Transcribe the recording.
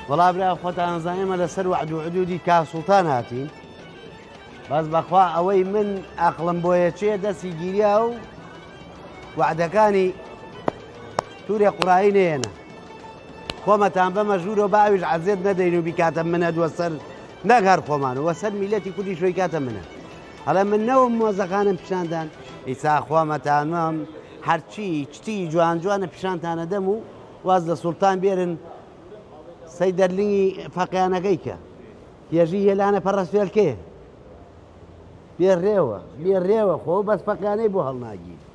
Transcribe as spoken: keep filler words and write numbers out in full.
وەڵا برا خۆتان زانێمە لەسەر وعد و عودودی کاکسوڵتان هاتین بەس بەخوا ئەوەی من ئەقڵم بۆیە چێ دەستی گیریا و وعدەکانی توورێ قوڕایی نێنە خۆمەتان بەمە ژوورۆ باویش عەزێت نەدەین و بیکاتە منە دووەسەر نەگەر خۆمان و وەسەر میلەتی کوردی شوی کاتە منە هەڵە من نەوە مۆزەکانم پیشاندان ئیسا خۆمەتانم هەرچی چتی جوان جوانە پیشانتانە دەم و واز لە سوڵتان بێرن سەی دەرلنگی فەقیانەکەی کە هێژی هێلانە پەڕەسفێلکێ بێڕێوە بێڕێوە خۆ بەس فەقیانەی بۆ هەڵناگیر